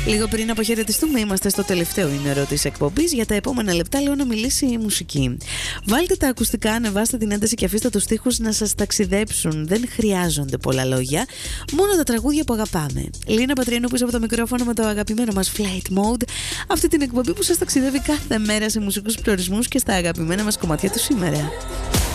Λίγο πριν αποχαιρετιστούμε, είμαστε στο τελευταίο ήμερο της εκπομπής. Για τα επόμενα λεπτά λέω να μιλήσει η μουσική. Βάλτε τα ακουστικά, ανεβάστε την ένταση και αφήστε τους στίχους να σας ταξιδέψουν. Δεν χρειάζονται πολλά λόγια, μόνο τα τραγούδια που αγαπάμε. Λίνα Πατριανού πίσω από το μικρόφωνο με το αγαπημένο μας Flight Mode. Αυτή την εκπομπή που σας ταξιδεύει κάθε μέρα σε μουσικούς προορισμούς και στα αγαπημένα μας κομμάτια του σήμερα.